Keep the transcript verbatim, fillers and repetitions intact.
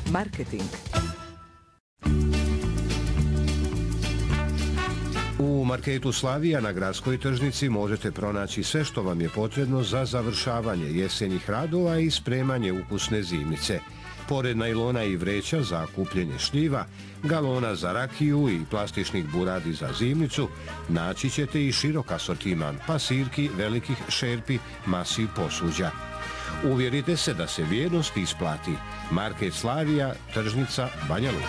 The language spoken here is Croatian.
Marketing. U marketu Slavija na gradskoj tržnici možete pronaći sve što vam je potrebno za završavanje jesenjih radova i spremanje ukusne zimnice. Pored najlona i vreća za kupljenje šljiva, galona za rakiju i plastičnih buradi za zimnicu, naći ćete i širok asortiman pasirki, velikih šerpi, masi posuđa. Uvjerite se da se vjernost isplati. Market Slavija, tržnica Banja Luka.